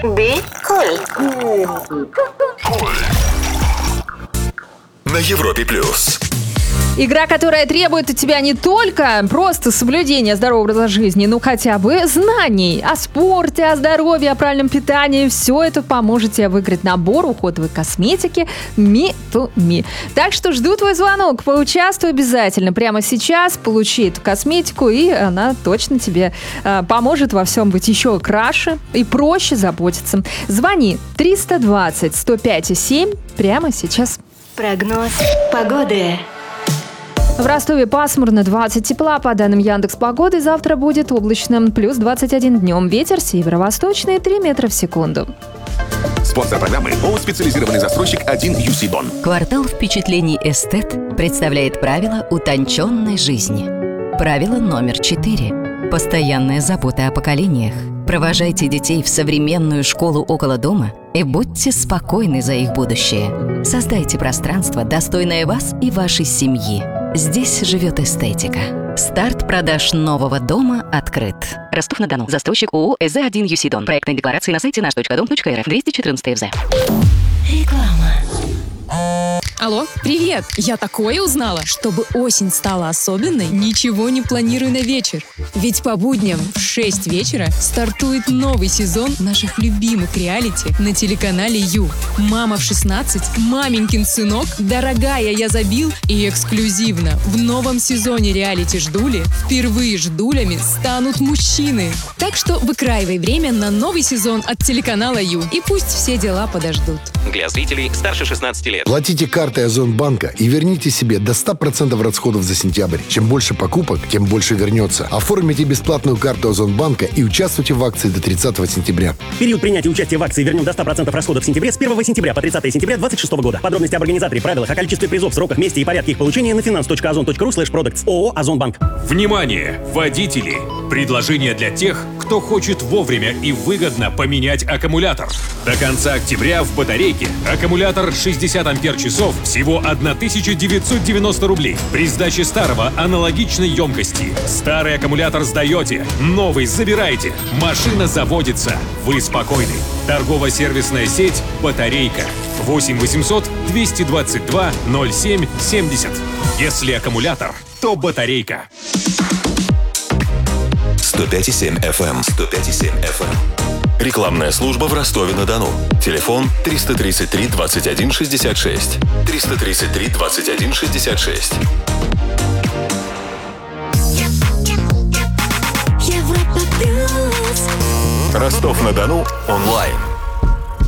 Be cool. На Европе+. Игра, которая требует от тебя не только просто соблюдения здорового образа жизни, но хотя бы знаний о спорте, о здоровье, о правильном питании. Все это поможет тебе выиграть набор уходовой косметики Me2Me. Так что жду твой звонок. Поучаствуй обязательно. Прямо сейчас получи эту косметику, и она точно тебе поможет во всем быть еще краше и проще заботиться. Звони 320-105-7 прямо сейчас. Прогноз погоды. В Ростове пасмурно, 20 тепла. По данным Яндекс.Погоды, завтра будет облачно, плюс 21 днем. Ветер северо-восточный, 3 метра в секунду. Спонсор программы ООО «Специализированный застройщик 1UC Бон». Квартал впечатлений «Эстет» представляет правила утонченной жизни. Правило номер 4. Постоянная забота о поколениях. Провожайте детей в современную школу около дома и будьте спокойны за их будущее. Создайте пространство, достойное вас и вашей семьи. Здесь живет эстетика. Старт продаж нового дома открыт. Ростов-на-Дону. Застройщик ООО «ЭЗ1 ЮСИ-ДОН». Проектная декларация на сайте наш.дом.рф. 214 ФЗ. Реклама. Алло, привет! Я такое узнала. Чтобы осень стала особенной, ничего не планирую на вечер. Ведь по будням в 6 вечера стартует новый сезон наших любимых реалити на телеканале Ю. «Мама в 16», «Маменькин сынок», «Дорогая, я забил» и эксклюзивно в новом сезоне реалити «Ждули» впервые ждулями станут мужчины. Так что выкраивай время на новый сезон от телеканала Ю. И пусть все дела подождут. Для зрителей старше 16 лет. Платите картой Озонбанка и верните себе до 100% расходов за сентябрь. Чем больше покупок, тем больше вернется. Оформите бесплатную карту Озонбанка и участвуйте в акции до 30 сентября. Период принятия участия в акции «Вернем до 100% расходов в сентябре» с 1 сентября по 30 сентября 2026 года. Подробности об организаторе, правилах, о количестве призов, сроках, месте и порядке их получения на finance.ozon.ru/products. ООО «Озонбанк». Внимание, водители! Предложение для тех, кто хочет вовремя и выгодно поменять аккумулятор. До конца октября в батарейке аккумулятор 60 ампер-часов всего 1990 рублей. При сдаче старого аналогичной емкости. Старый аккумулятор сдаете, новый забираете. Машина заводится. Вы спокойны. Торгово-сервисная сеть «Батарейка». 8 800 222 07 70. Если аккумулятор, то батарейка. 105,7 FM. 105,7 FM. Рекламная служба в Ростове-на-Дону. Телефон 333 21 66. 333 21 66. Ростов-на-Дону онлайн.